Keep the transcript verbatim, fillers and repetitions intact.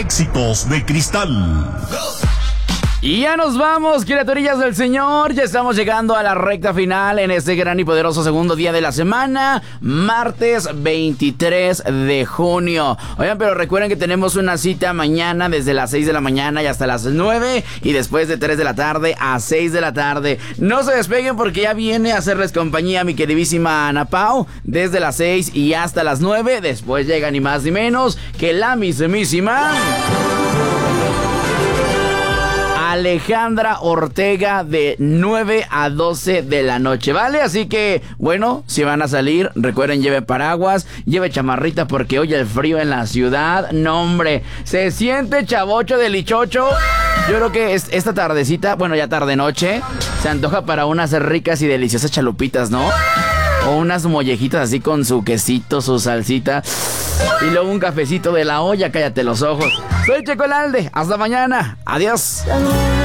Éxitos de Cristal. Y ya nos vamos, criaturillas del Señor. Ya estamos llegando a la recta final en este gran y poderoso segundo día de la semana, martes veintitrés de junio. Oigan, pero recuerden que tenemos una cita mañana desde las seis de la mañana y hasta las nueve, y después de tres de la tarde a seis de la tarde. No se despeguen porque ya viene a hacerles compañía mi queridísima Ana Pau desde las seis y hasta las nueve. Después llega ni más ni menos que la mismísima Alejandra Ortega de nueve a doce de la noche, ¿vale? Así que, bueno, si van a salir, recuerden, lleve paraguas, lleve chamarrita porque hoy el frío en la ciudad, no hombre, se siente chavocho de lichocho. Yo creo que es, esta tardecita, bueno, ya tarde noche, se antoja para unas ricas y deliciosas chalupitas, ¿no? O unas mollejitas así con su quesito, su salsita. Y luego un cafecito de la olla, cállate los ojos. Soy Checo el Alde, hasta mañana, adiós.